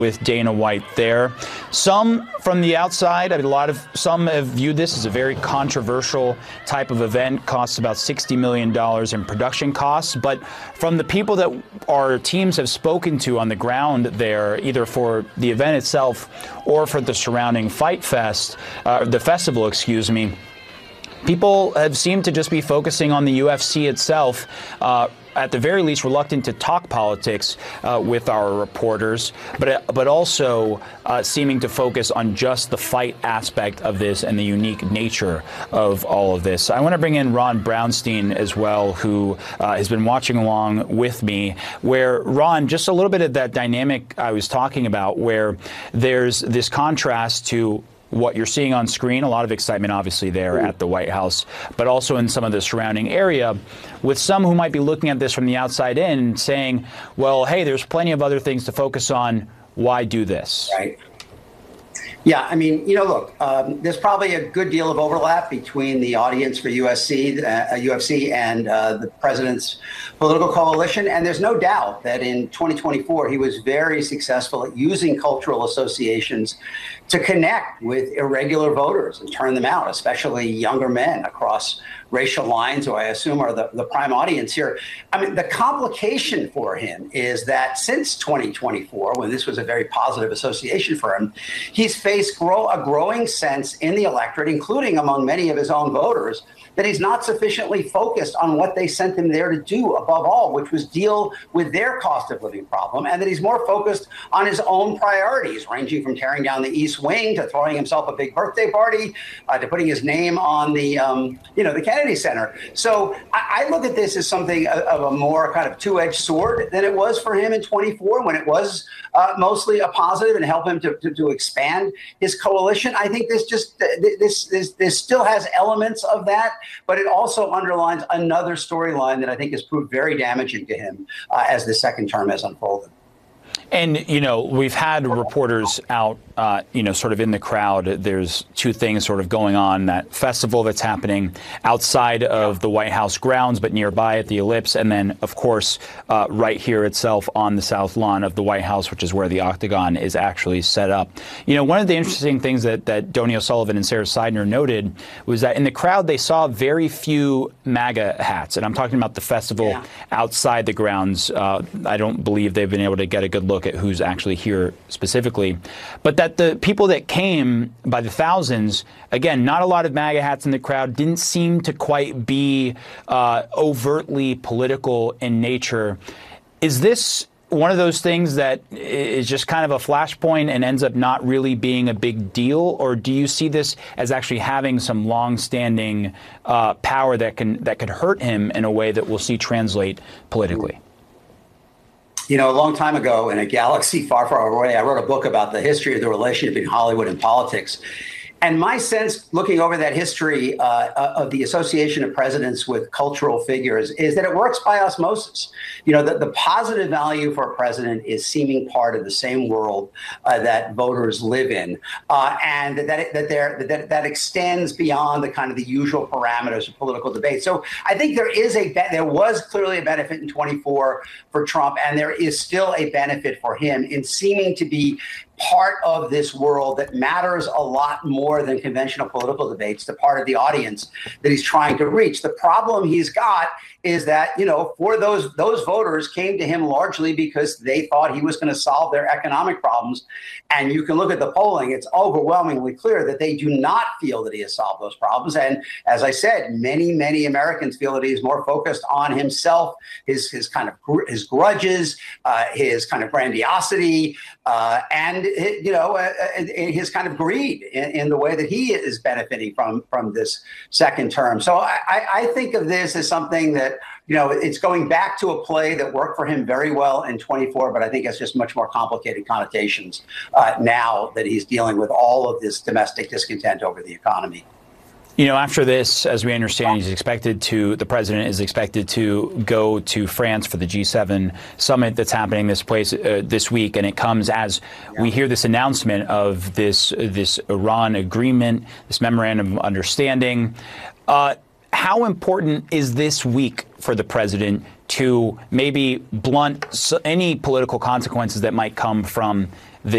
with Dana White there. Some from the outside, I mean, some have viewed this as a very controversial type of event, costs about $60 million in production costs. But from the people that our teams have spoken to on the ground there, either for the event itself or for the surrounding Fight Fest, the festival, excuse me, people have seemed to just be focusing on the UFC itself, at the very least reluctant to talk politics with our reporters, but also seeming to focus on just the fight aspect of this and the unique nature of all of this. I want to bring in Ron Brownstein as well, who has been watching along with me, where, Ron, just a little bit of that dynamic I was talking about, where there's this contrast to what you're seeing on screen, a lot of excitement obviously there at the White House, but also in some of the surrounding area, with some who might be looking at this from the outside in saying, well, hey, there's plenty of other things to focus on. Why do this? Right. Yeah, I mean, look, there's probably a good deal of overlap between the audience for UFC and the president's political coalition. And there's no doubt that in 2024, he was very successful at using cultural associations to connect with irregular voters and turn them out, especially younger men across racial lines, who I assume are the prime audience here. I mean, the complication for him is that since 2024, when this was a very positive association for him, he's faced a growing sense in the electorate, including among many of his own voters, that he's not sufficiently focused on what they sent him there to do, above all, which was deal with their cost of living problem, and that he's more focused on his own priorities, ranging from tearing down the East Wing to throwing himself a big birthday party to putting his name on the, the Kennedy Center. So I look at this as something of a more kind of two-edged sword than it was for him in 24, when it was mostly a positive and help him to expand his coalition. I think this still has elements of that, but it also underlines another storyline that I think has proved very damaging to him as the second term has unfolded. And, we've had reporters out, sort of in the crowd. There's two things sort of going on: that festival that's happening outside of the White House grounds, but nearby at the Ellipse. And then, of course, right here itself on the south lawn of the White House, which is where the Octagon is actually set up. One of the interesting things that Donie O'Sullivan and Sarah Seidner noted was that in the crowd, they saw very few MAGA hats. And I'm talking about the festival outside the grounds. I don't believe they've been able to get a good look at who's actually here specifically, but that the people that came by the thousands, again, not a lot of MAGA hats in the crowd, didn't seem to quite be overtly political in nature. Is this one of those things that is just kind of a flashpoint and ends up not really being a big deal, or do you see this as actually having some long-standing power that could hurt him in a way that we'll see translate politically? A long time ago, in a galaxy far, far away, I wrote a book about the history of the relationship between Hollywood and politics. And my sense, looking over that history of the association of presidents with cultural figures, is that it works by osmosis. The positive value for a president is seeming part of the same world that voters live in, and that extends beyond the kind of the usual parameters of political debate. So I think there was clearly a benefit in 24 for Trump, and there is still a benefit for him in seeming to be part of this world that matters a lot more than conventional political debates, the part of the audience that he's trying to reach. The problem he's got is that, for those voters came to him largely because they thought he was going to solve their economic problems. And you can look at the polling, it's overwhelmingly clear that they do not feel that he has solved those problems. And as I said, many, many Americans feel that he's more focused on himself, his grudges, his kind of grandiosity, and his kind of greed in the way that he is benefiting from this second term. So I think of this as something that, it's going back to a play that worked for him very well in 24, but I think it's just much more complicated connotations now that he's dealing with all of this domestic discontent over the economy. After this, as we understand, the president is expected to go to France for the G7 summit that's happening this week. And it comes as we hear this announcement of this Iran agreement, this memorandum of understanding. How important is this week for the president to maybe blunt any political consequences that might come from